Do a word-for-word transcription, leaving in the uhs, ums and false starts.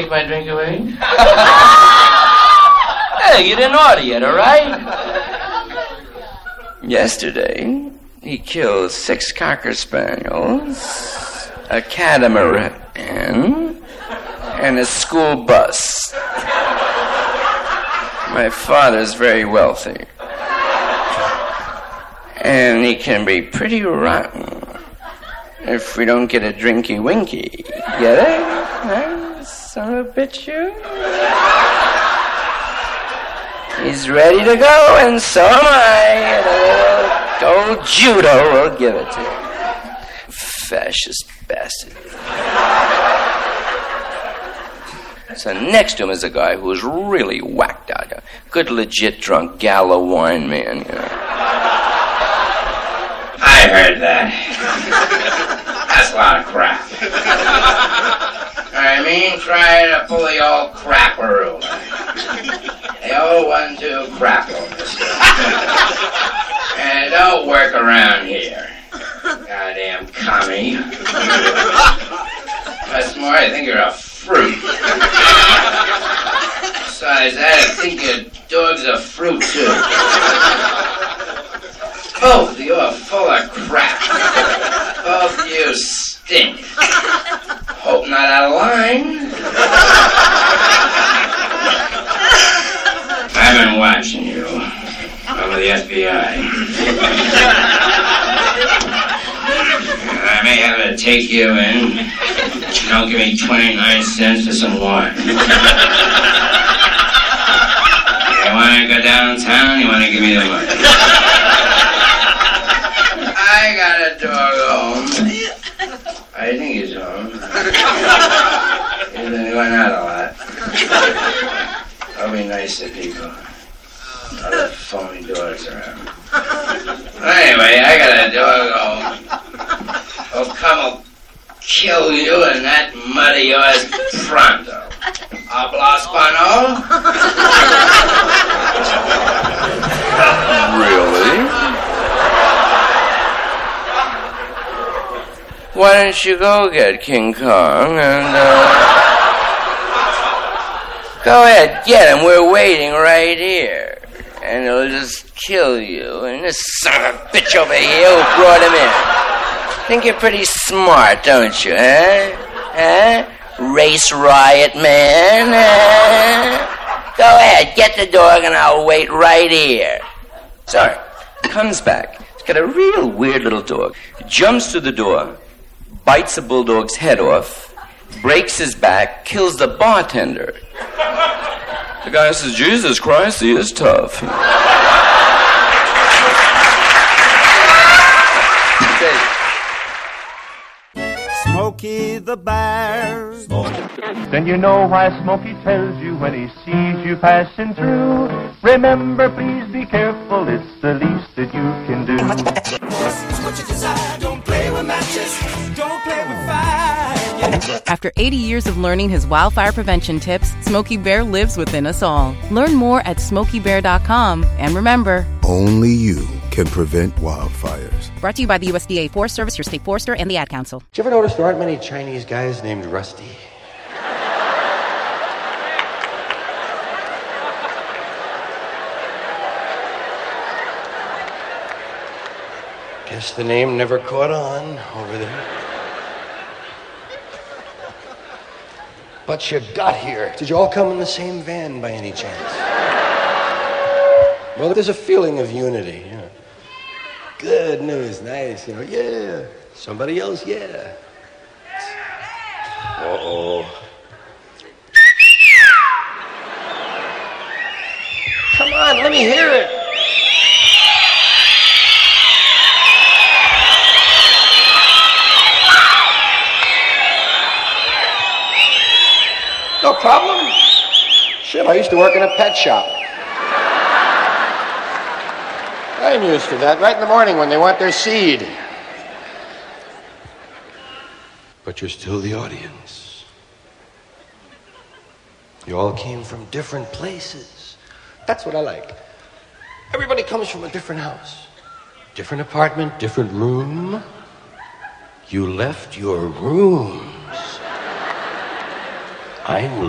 take my drink away? Hey, you didn't order yet, all right? Yesterday, he killed six Cocker Spaniels, a catamaran, and a school bus. My father's very wealthy. And he can be pretty rotten if we don't get a drinky winky. Get it? Huh? Son of a bitch, you? He's ready to go, and so am I. And old, old judo will give it to him. Fascist bastard. So next to him is a guy who's really whacked out. A good, legit drunk Gallo wine man, you know. I heard that. That's a lot of crap. I mean, try to pull the old crapperoo. The old one, two crapple. And it don't work around here. Goddamn commie. What's more, I think you're a fruit. Besides that, I think your dog's a fruit, too. Both of you are full of crap. Both of you stink. Hope not out of line. I've been watching you. I'm with the F B I. I may have to take you in. You don't give me twenty-nine cents for some wine. You want to go downtown? You want to give me the money? I got a dog home. I think he's home. He's been going out a lot. I'll be nice to people. Other phony dogs around. Anyway, I got a dog home. He'll come and kill you in that mud of yours pronto. Habla Spano? Really? Why don't you go get King Kong and, uh... go ahead, get him. We're waiting right here. And he'll just kill you. And this son of a bitch over here who brought him in. Think you're pretty smart, don't you, huh? Huh? Race riot man, huh? Go ahead, get the dog and I'll wait right here. Sorry. Comes back. He's got a real weird little dog. Jumps through the door, bites the bulldog's head off, breaks his back, kills the bartender. The guy says, Jesus Christ, he is tough. Smokey the Bear. Then you know why Smokey tells you when he sees you passing through. Remember, please be careful, it's the least that you can do. What you desire, don't play with matches, don't play with fire. After eighty years of learning his wildfire prevention tips, Smokey Bear lives within us all. Learn more at smokey bear dot com. And remember, only you can prevent wildfires. Brought to you by the U S D A Forest Service, your state forester, and the Ad Council. Did you ever notice there aren't many Chinese guys named Rusty? Guess the name never caught on over there. But you got here. Did you all come in the same van by any chance? Well, there's a feeling of unity. You know. Good news, nice. You know, yeah. Somebody else, yeah. Uh-oh. Come on, let me hear it. No problem. Shit, I used to work in a pet shop. I'm used to that. Right in the morning when they want their seed. But you're still the audience. You all came from different places. That's what I like. Everybody comes from a different house. Different apartment, different room. You left your rooms. I'm